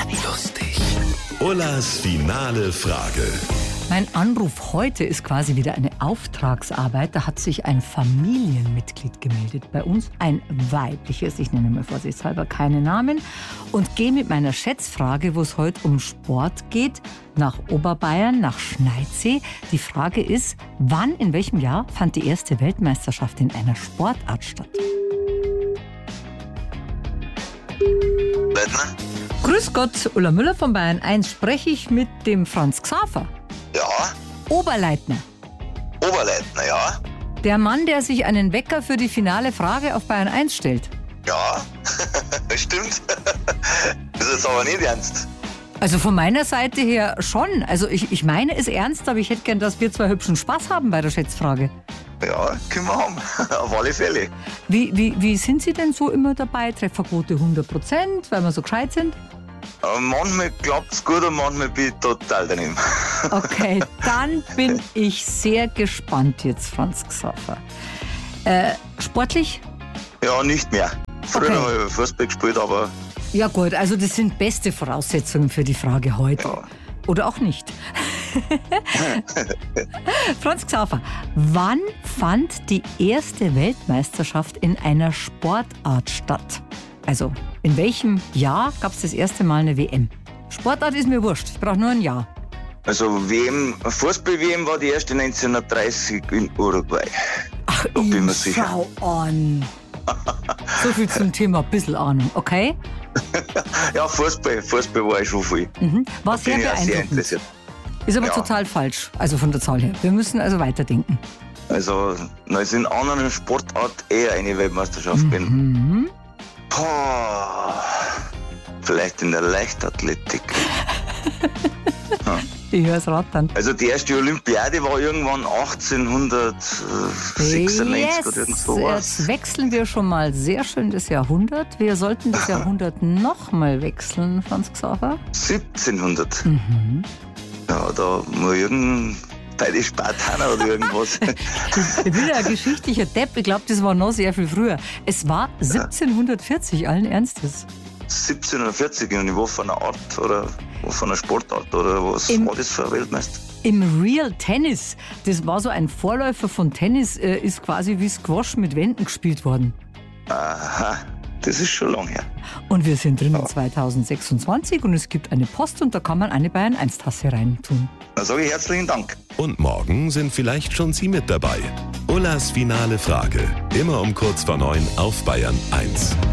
Lustig. Ullas finale Frage. Mein Anruf heute ist quasi wieder eine Auftragsarbeit. Da hat sich ein Familienmitglied gemeldet bei uns, ein weibliches, ich nenne mal vorsichtshalber keine Namen, und gehe mit meiner Schätzfrage, wo es heute um Sport geht, nach Oberbayern, nach Schneidsee. Die Frage ist, wann, in welchem Jahr fand die erste Weltmeisterschaft in einer Sportart statt? Leitner? Grüß Gott, Ulla Müller von Bayern 1. Spreche ich mit dem Franz Xaver? Ja. Oberleitner. Oberleitner, ja. Der Mann, der sich einen Wecker für die finale Frage auf Bayern 1 stellt. Ja. Stimmt. Das ist aber nicht ernst. Also von meiner Seite her schon. Also ich meine es ernst, aber ich hätte gern, dass wir zwei hübschen Spaß haben bei der Schätzfrage. Ja, können wir haben. Auf alle Fälle. Wie sind Sie denn so immer dabei? Trefferquote 100%, weil wir so gescheit sind? Manchmal klappt's gut und manchmal bin ich total daneben. Okay, dann bin ich sehr gespannt jetzt, Franz Xaver. Sportlich? Ja, nicht mehr. Früher Okay. habe ich Fußball gespielt, aber Ja gut, also das sind beste Voraussetzungen für die Frage heute. ja. Oder auch nicht. Franz Xaver, wann fand die erste Weltmeisterschaft in einer Sportart statt? Also, in welchem Jahr gab es das erste Mal eine WM? Sportart ist mir wurscht, ich brauche nur ein Jahr. Also Fußball-WM war die erste 1930 in Uruguay. Ach, Da bin ich mir sicher. schau an. So viel zum Thema, ein bisschen Ahnung, okay? Ja, Fußball war ich schon viel. War Bin sehr ich auch sehr beeindruckend. interessiert. Ist aber Ja. total falsch, also von der Zahl her. Wir müssen also weiterdenken. Also, na, ist in anderen Sportarten eher eine Weltmeisterschaft bin. Boah, vielleicht in der Leichtathletik. Ich höre es rattern. Also die erste Olympiade war irgendwann 1896 oder irgend sowas. Jetzt wechseln wir schon mal sehr schön das Jahrhundert. Wir sollten das Jahrhundert nochmal wechseln, Franz Xaver. 1700. Ja, da muss bei den Spartaner oder irgendwas. Ich bin ja ein geschichtlicher Depp. Ich glaube, das war noch sehr viel früher. Es war 1740, allen Ernstes. 1740 und ich war von einer Art oder von einer Sportart oder was war das für ein Weltmeister? Im Real Tennis, das war so ein Vorläufer von Tennis, ist quasi wie Squash mit Wänden gespielt worden. Aha, das ist schon lang her. Und wir sind drin in 2026 und es gibt eine Post und da kann man eine Bayern 1 Tasse reintun. Dann sage ich herzlichen Dank. Und morgen sind vielleicht schon Sie mit dabei. Ullas finale Frage. Immer um kurz vor 9 auf Bayern 1.